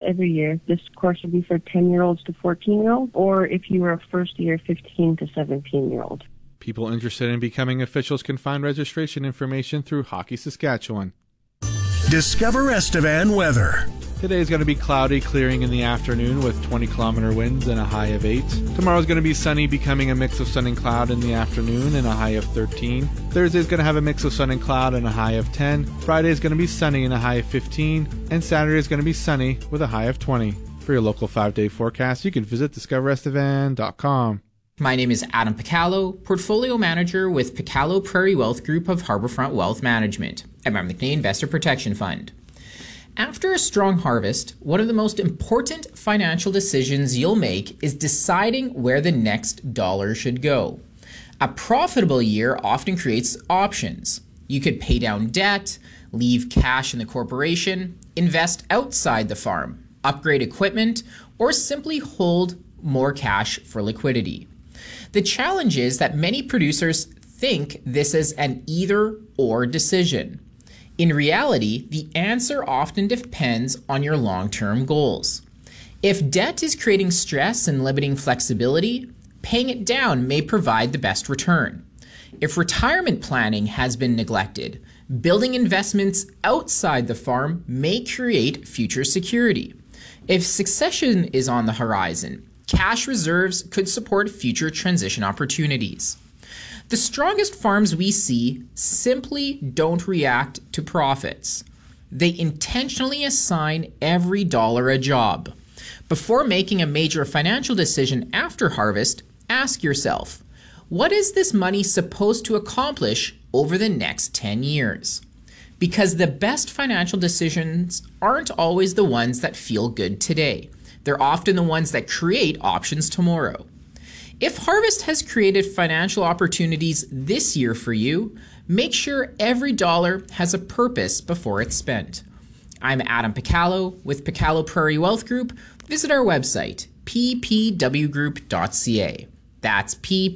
every year. This course will be for 10-year-olds to 14-year-olds, or if you are a first-year, 15 to 17-year-old. People interested in becoming officials can find registration information through Hockey Saskatchewan. Discover Estevan weather. Today is going to be cloudy, clearing in the afternoon with 20-kilometer winds and a high of 8. Tomorrow is going to be sunny, becoming a mix of sun and cloud in the afternoon and a high of 13. Thursday is going to have a mix of sun and cloud and a high of 10. Friday is going to be sunny and a high of 15. And Saturday is going to be sunny with a high of 20. For your local 5-day forecast, you can visit discoverestevan.com. My name is Adam Picallo, Portfolio Manager with Picallo Prairie Wealth Group of Harbourfront Wealth Management, a member of the Canadian Investor Protection Fund. After a strong harvest, one of the most important financial decisions you'll make is deciding where the next dollar should go. A profitable year often creates options. You could pay down debt, leave cash in the corporation, invest outside the farm, upgrade equipment, or simply hold more cash for liquidity. The challenge is that many producers think this is an either-or decision. In reality, the answer often depends on your long-term goals. If debt is creating stress and limiting flexibility, paying it down may provide the best return. If retirement planning has been neglected, building investments outside the farm may create future security. If succession is on the horizon, cash reserves could support future transition opportunities. The strongest farms we see simply don't react to profits. They intentionally assign every dollar a job. Before making a major financial decision after harvest, ask yourself, what is this money supposed to accomplish over the next 10 years? Because the best financial decisions aren't always the ones that feel good today. They're often the ones that create options tomorrow. If harvest has created financial opportunities this year for you, make sure every dollar has a purpose before it's spent. I'm Adam Picallo with Picallo Prairie Wealth Group. Visit our website, ppwgroup.ca. That's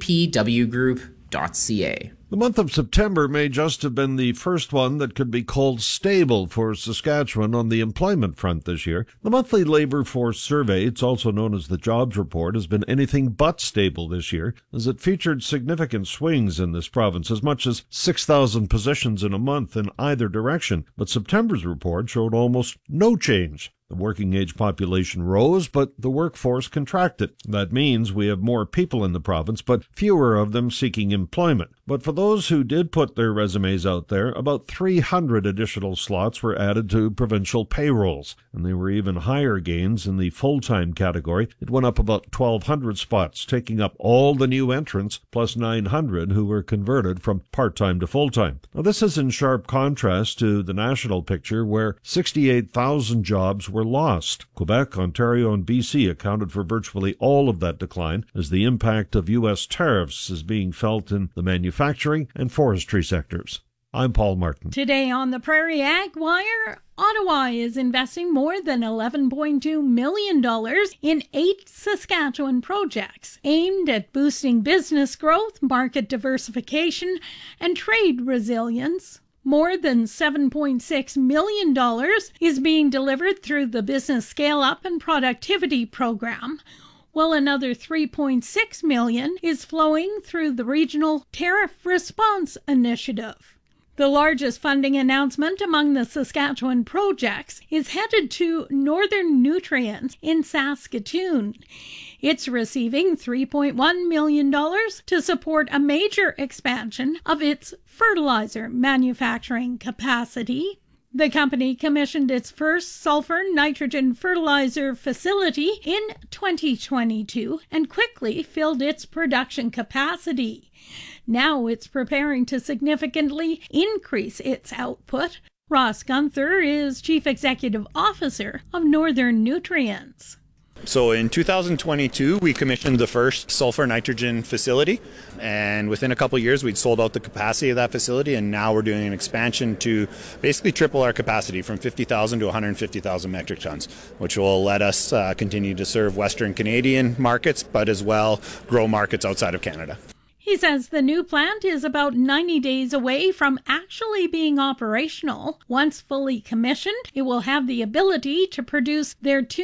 ppwgroup.ca. The month of September may just have been the first one that could be called stable for Saskatchewan on the employment front this year. The monthly labor force survey, it's also known as the jobs report, has been anything but stable this year, as it featured significant swings in this province, as much as 6,000 positions in a month in either direction. But September's report showed almost no change. The working age population rose, but the workforce contracted. That means we have more people in the province, but fewer of them seeking employment. But for those who did put their resumes out there, about 300 additional slots were added to provincial payrolls, and there were even higher gains in the full-time category. It went up about 1,200 spots, taking up all the new entrants, plus 900 who were converted from part-time to full-time. Now, this is in sharp contrast to the national picture, where 68,000 jobs were lost. Quebec, Ontario, and BC accounted for virtually all of that decline, as the impact of U.S. tariffs is being felt in the manufacturing and forestry sectors. I'm Paul Martin. Today on the Prairie Ag Wire, Ottawa is investing more than $11.2 million in 8 Saskatchewan projects aimed at boosting business growth, market diversification, and trade resilience. More than $7.6 million is being delivered through the Business Scale-Up and Productivity Program, while another $3.6 million is flowing through the Regional Tariff Response Initiative. The largest funding announcement among the Saskatchewan projects is headed to Northern Nutrients in Saskatoon. It's receiving $3.1 million to support a major expansion of its fertilizer manufacturing capacity. The company commissioned its first sulfur-nitrogen fertilizer facility in 2022 and quickly filled its production capacity. Now it's preparing to significantly increase its output. Ross Gunther is Chief Executive Officer of Northern Nutrients. So in 2022, we commissioned the first sulfur nitrogen facility, and within a couple of years, we'd sold out the capacity of that facility, and now we're doing an expansion to basically triple our capacity from 50,000 to 150,000 metric tons, which will let us continue to serve Western Canadian markets, but as well grow markets outside of Canada. He says the new plant is about 90 days away from actually being operational. Once fully commissioned, it will have the ability to produce their